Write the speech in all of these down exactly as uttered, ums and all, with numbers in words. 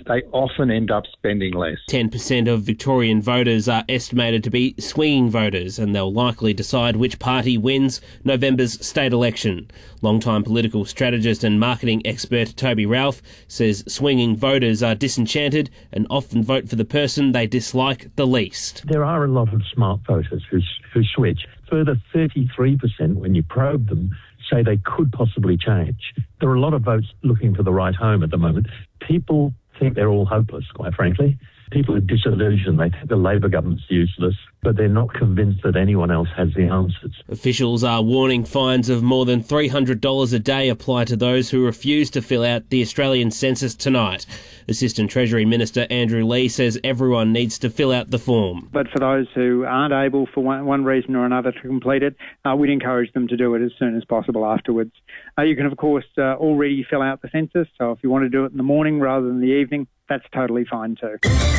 they often end up spending less. ten percent of Victorian voters are estimated to be swinging voters, and they'll likely decide which party wins November's state election. Long-time political strategist and marketing expert Toby Ralph says swinging voters are disenchanted and often vote for the person they dislike the least. There are a lot of smart voters who, who switch. Further, thirty-three percent, when you probe them, say they could possibly change. There are a lot of votes looking for the right home at the moment. People think they're all hopeless, quite frankly. People are disillusioned. They think the Labor government's useless, but they're not convinced that anyone else has the answers. Officials are warning fines of more than three hundred dollars a day apply to those who refuse to fill out the Australian census tonight. Assistant Treasury Minister Andrew Lee says everyone needs to fill out the form. But for those who aren't able for one, one reason or another to complete it, uh, we'd encourage them to do it as soon as possible afterwards. Uh, you can, of course, uh, already fill out the census, so if you want to do it in the morning rather than the evening, that's totally fine too.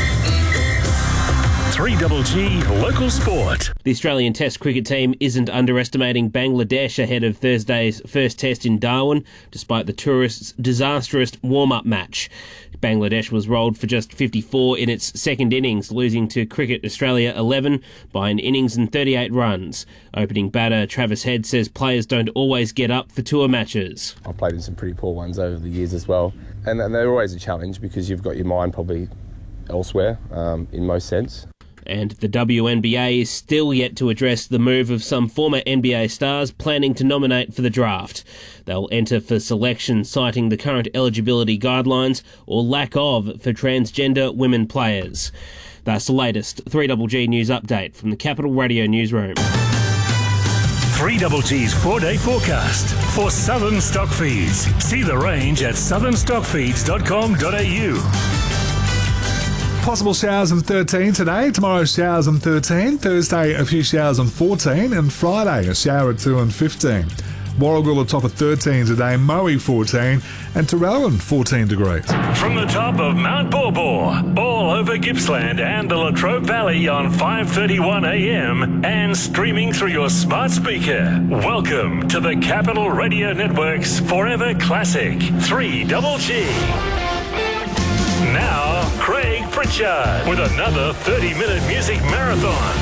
three G G Local Sport. The Australian Test cricket team isn't underestimating Bangladesh ahead of Thursday's first test in Darwin, despite the tourists' disastrous warm-up match. Bangladesh was rolled for just fifty-four in its second innings, losing to Cricket Australia eleven by an innings and thirty-eight runs. Opening batter Travis Head says players don't always get up for tour matches. I've played in some pretty poor ones over the years as well, and, and they're always a challenge because you've got your mind probably elsewhere um, in most sense. And the W N B A is still yet to address the move of some former N B A stars planning to nominate for the draft. They'll enter for selection citing the current eligibility guidelines or lack of for transgender women players. That's the latest three G G News update from the Capital Radio Newsroom. three G G's four-day forecast for Southern Stock Feeds. See the range at southern stock feeds dot com dot a u. Possible showers and thirteen today. Tomorrow, showers and thirteen. Thursday, a few showers and fourteen. And Friday, a shower at two and fifteen. Warragul a top of thirteen today. Moe fourteen. And Terrellan fourteen degrees. From the top of Mount Borbor, all over Gippsland and the Latrobe Valley on five thirty-one a m and streaming through your smart speaker. Welcome to the Capital Radio Network's Forever Classic three G G. Now, Craig Pritchard with another thirty-minute music marathon.